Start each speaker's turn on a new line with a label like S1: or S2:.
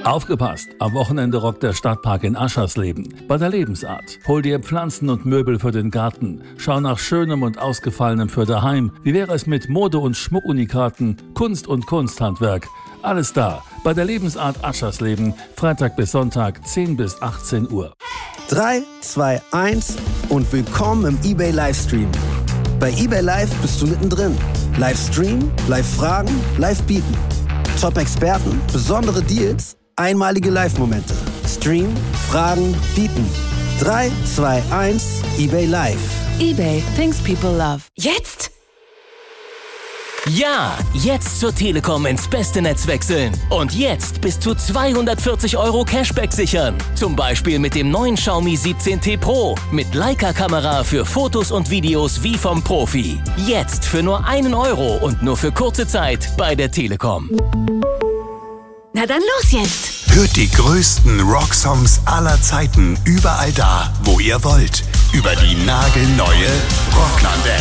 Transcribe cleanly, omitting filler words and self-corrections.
S1: Aufgepasst! Am Wochenende rockt der Stadtpark in Aschersleben. Bei der Lebensart. Hol dir Pflanzen und Möbel für den Garten. Schau nach Schönem und Ausgefallenem für daheim. Wie wäre es mit Mode- und Schmuckunikaten, Kunst und Kunsthandwerk? Alles da. Bei der Lebensart Aschersleben. Freitag bis Sonntag, 10 bis 18 Uhr.
S2: 3, 2, 1 und willkommen im eBay Livestream. Bei eBay Live bist du mittendrin. Livestream, Live-Fragen, Live-Bieten. Top-Experten, besondere Deals, einmalige Live-Momente. Stream, Fragen, Bieten. 3, 2, 1, eBay Live.
S3: eBay, things people love. Jetzt?
S4: Ja, jetzt zur Telekom ins beste Netz wechseln. Und jetzt bis zu 240 € Cashback sichern. Zum Beispiel mit dem neuen Xiaomi 17T Pro. Mit Leica-Kamera für Fotos und Videos wie vom Profi. Jetzt für nur 1 € und nur für kurze Zeit bei der Telekom.
S3: Na dann los jetzt!
S5: Hört die größten Rocksongs aller Zeiten überall da, wo ihr wollt. Über die nagelneue Rockland-App.